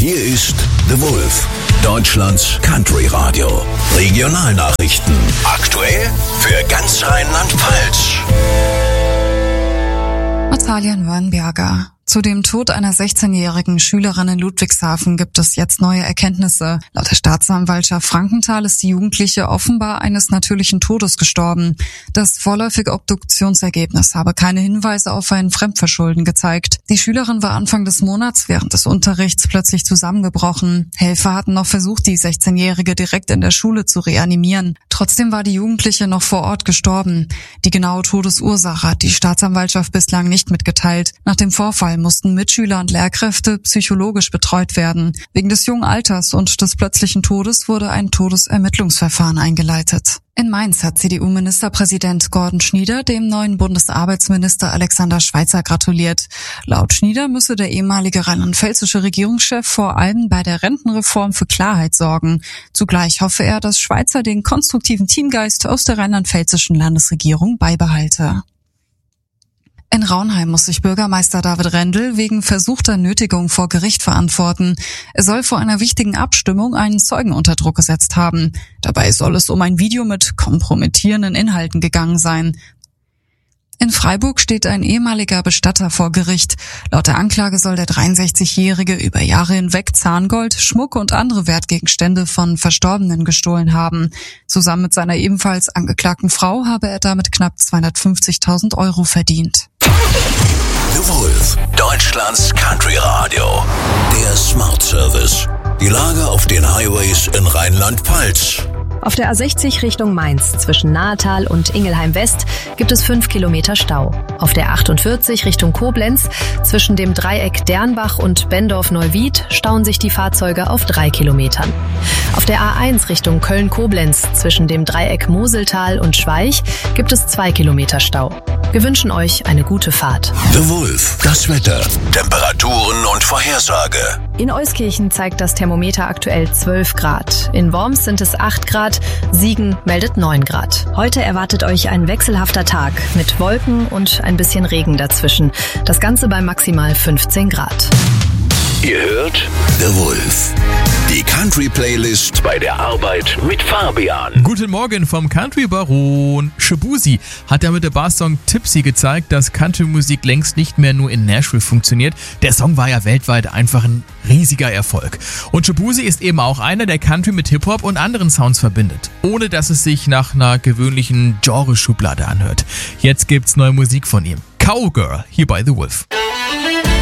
Hier ist The Wolf, Deutschlands Country Radio. Regionalnachrichten. Aktuell für ganz Rheinland-Pfalz. Natalia Wörnberger. Zu dem Tod einer 16-jährigen Schülerin in Ludwigshafen gibt es jetzt neue Erkenntnisse. Laut der Staatsanwaltschaft Frankenthal ist die Jugendliche offenbar eines natürlichen Todes gestorben. Das vorläufige Obduktionsergebnis habe keine Hinweise auf ein Fremdverschulden gezeigt. Die Schülerin war Anfang des Monats während des Unterrichts plötzlich zusammengebrochen. Helfer hatten noch versucht, die 16-Jährige direkt in der Schule zu reanimieren. Trotzdem war die Jugendliche noch vor Ort gestorben. Die genaue Todesursache hat die Staatsanwaltschaft bislang nicht mitgeteilt. Nach dem Vorfall mussten Mitschüler und Lehrkräfte psychologisch betreut werden. Wegen des jungen Alters und des plötzlichen Todes wurde ein Todesermittlungsverfahren eingeleitet. In Mainz hat CDU-Ministerpräsident Gordon Schnieder dem neuen Bundesarbeitsminister Alexander Schweitzer gratuliert. Laut Schnieder müsse der ehemalige rheinland-pfälzische Regierungschef vor allem bei der Rentenreform für Klarheit sorgen. Zugleich hoffe er, dass Schweitzer den konstruktiven Teamgeist aus der rheinland-pfälzischen Landesregierung beibehalte. In Raunheim muss sich Bürgermeister David Rendel wegen versuchter Nötigung vor Gericht verantworten. Er soll vor einer wichtigen Abstimmung einen Zeugen unter Druck gesetzt haben. Dabei soll es um ein Video mit kompromittierenden Inhalten gegangen sein. In Freiburg steht ein ehemaliger Bestatter vor Gericht. Laut der Anklage soll der 63-Jährige über Jahre hinweg Zahngold, Schmuck und andere Wertgegenstände von Verstorbenen gestohlen haben. Zusammen mit seiner ebenfalls angeklagten Frau habe er damit knapp 250.000 Euro verdient. The Wolf, Deutschlands Country Radio. Der Smart Service. Die Lage auf den Highways in Rheinland-Pfalz. Auf der A60 Richtung Mainz zwischen Nahetal und Ingelheim West gibt es 5 Kilometer Stau. Auf der 48 Richtung Koblenz zwischen dem Dreieck Dernbach und Bendorf-Neuwied stauen sich die Fahrzeuge auf 3 Kilometern. Auf der A1 Richtung Köln-Koblenz zwischen dem Dreieck Moseltal und Schweich gibt es 2 Kilometer Stau. Wir wünschen euch eine gute Fahrt. The Wolf, das Wetter, Temperaturen und Vorhersage. In Euskirchen zeigt das Thermometer aktuell 12 Grad. In Worms sind es 8 Grad, Siegen meldet 9 Grad. Heute erwartet euch ein wechselhafter Tag mit Wolken und ein bisschen Regen dazwischen. Das Ganze bei maximal 15 Grad. Ihr hört The Wolf. Die Country-Playlist bei der Arbeit mit Fabian. Guten Morgen vom Country-Baron. Shaboozey hat ja mit der Barsong Tipsy gezeigt, dass Country-Musik längst nicht mehr nur in Nashville funktioniert. Der Song war ja weltweit einfach ein riesiger Erfolg. Und Shaboozey ist eben auch einer, der Country mit Hip-Hop und anderen Sounds verbindet, ohne dass es sich nach einer gewöhnlichen Genre-Schublade anhört. Jetzt gibt's neue Musik von ihm. Cowgirl, hier bei The Wolf.